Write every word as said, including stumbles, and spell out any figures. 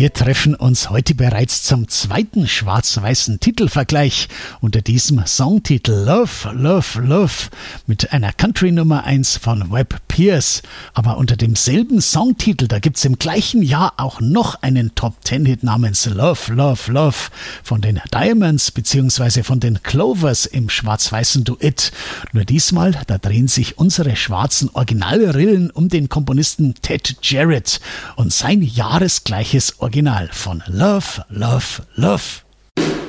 Wir treffen uns heute bereits zum zweiten schwarz-weißen Titelvergleich unter diesem Songtitel Love, Love, Love mit einer Country Nummer eins von Webb Pierce. Aber unter demselben Songtitel, da gibt's im gleichen Jahr auch noch einen Top-Ten-Hit namens Love, Love, Love von den Diamonds bzw. von den Clovers im schwarz-weißen Duett. Nur diesmal, da drehen sich unsere schwarzen Originalrillen um den Komponisten Ted Jarrett und sein jahresgleiches Original von Love, Love, Love.